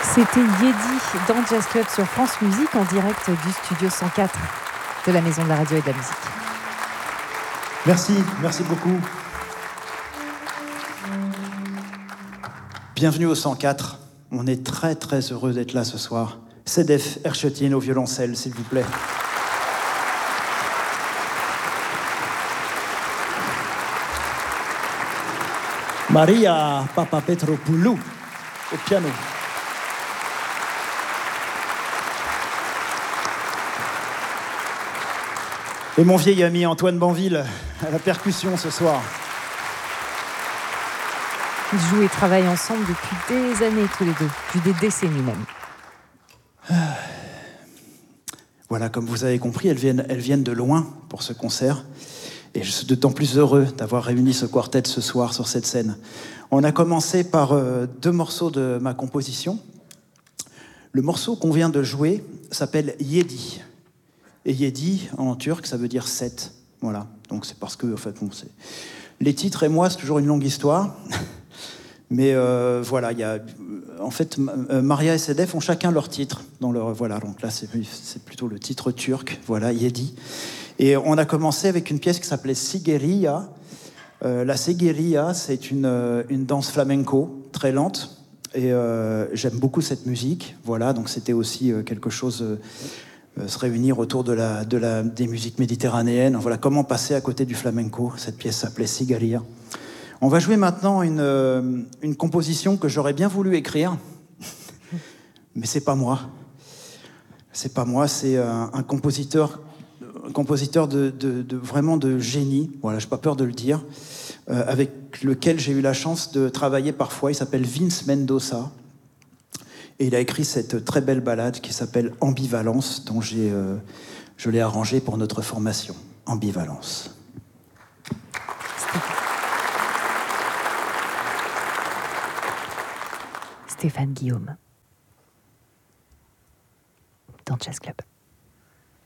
C'était Yedi dans Jazz Club sur France Musique en direct du studio 104 de la Maison de la Radio et de la Musique. Merci beaucoup. Bienvenue au 104. On est très très heureux d'être là ce soir. Sedef Erchettin au violoncelle, s'il vous plaît. Maria Papapetropoulou au piano. Et mon vieil ami Antoine Banville à la percussion ce soir. Ils jouent et travaillent ensemble depuis des années tous les deux, depuis des décennies même. Voilà, comme vous avez compris, elles viennent de loin pour ce concert. Et je suis d'autant plus heureux d'avoir réuni ce quartet ce soir sur cette scène. On a commencé par deux morceaux de ma composition. Le morceau qu'on vient de jouer s'appelle Yedi. Et Yedi, en turc, ça veut dire 7. Voilà. Donc c'est parce que, en fait, bon, les titres et moi, c'est toujours une longue histoire. Mais voilà, il y a... En fait, Maria et Sedef ont chacun leur titre. Dans leur, voilà, donc là, c'est plutôt le titre turc. Voilà, Yedi. Et on a commencé avec une pièce qui s'appelait Sigiriya. La Sigiriya, c'est une danse flamenco très lente. Et j'aime beaucoup cette musique. Voilà, donc c'était aussi quelque chose... se réunir autour des musiques méditerranéennes. Voilà, comment passer à côté du flamenco. Cette pièce s'appelait Sigiriya. On va jouer maintenant une composition que j'aurais bien voulu écrire, mais c'est pas moi. C'est pas moi, c'est un compositeur vraiment de génie. Voilà, j'ai pas peur de le dire, avec lequel j'ai eu la chance de travailler parfois. Il s'appelle Vince Mendoza. Et il a écrit cette très belle ballade qui s'appelle Ambivalence, dont je l'ai arrangée pour notre formation. Ambivalence. Stéphane Guillaume dans Jazz Club.